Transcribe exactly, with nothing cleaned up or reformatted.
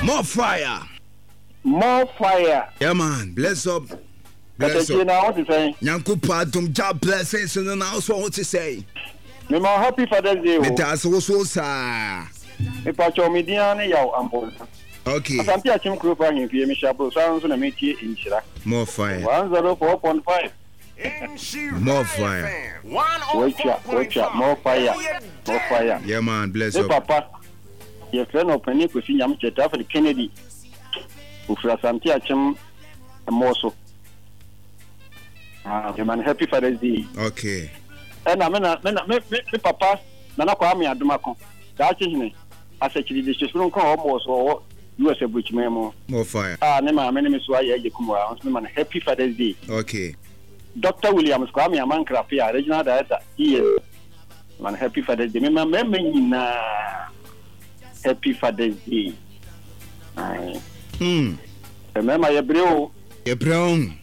More fire. More fire. Yeah, man. Bless up. Bless up. Now, what to say? Yanku Padum, job blessings, and now so what to say. Me more happy Father's Day. It has also, sir. Me pacho mediane yaw ambo. Okay. Asanti achim krupa himpi me shabro sanso na metie inchira. More fire. one oh four point five. More fire. Watch out, watch out, more fire. More fire. Yeah, man, bless up. Papa, your friend opening to see Yam Cheta for the Kennedy. Ufra Santi Achim Moso. Ah, man, happy Father's Day. Okay. And I mean, me papa, Nana Kwame Adumako. That's it. As a child, this is from almost or U S A Bridge Memo. More fire. Ah, Nema, my name is Waya Yakumwa. Man, happy Father's Day. Okay. Doctor Williams Kwame Amankrapia, regional director. Here, man, happy Father's Day. Me, me, happy Father's Day. Hmm. Remember your bro? Your brown.